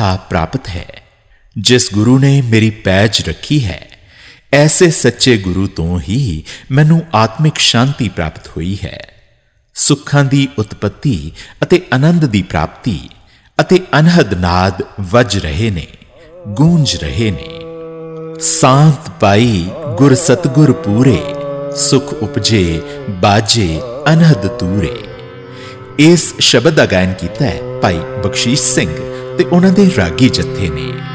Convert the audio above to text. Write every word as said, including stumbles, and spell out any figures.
ਅਵਸਥਾ ਪ੍ਰਾਪਤ ਹੈ। ਜਿਸ ਗੁਰੂ ਨੇ ਮੇਰੀ ਪੈਜ ਰੱਖੀ ਹੈ, ਐਸੇ ਸੱਚੇ ਗੁਰੂ ਤੋਂ ਹੀ ਮੈਨੂੰ ਆਤਮਿਕ ਸ਼ਾਂਤੀ ਪ੍ਰਾਪਤ ਹੋਈ ਹੈ। ਸੁੱਖਾਂ ਦੀ ਉਤਪਤੀ ਅਤੇ ਆਨੰਦ ਦੀ ਪ੍ਰਾਪਤੀ ਅਤੇ ਅਨਹਦ ਨਾਦ ਵੱਜ ਰਹੇ ਨੇ, ਗੂੰਜ ਰਹੇ ਨੇ। ਸਾਂਤ ਪਾਈ ਗੁਰ ਸਤਗੁਰ ਪੂਰੇ, ਸੁਖ ਉਪਜੇ ਬਾਜੇ ਅਨਹਦ ਤੂਰੇ। ਇਸ ਸ਼ਬਦ ਦਾ ਗਾਇਨ ਕੀਤਾ ਹੈ ਭਾਈ ਬਖਸ਼ੀਸ਼ ਸਿੰਘ ਤੇ ਉਹਨਾਂ ਦੇ ਰਾਗੀ ਜੱਥੇ ਨੇ।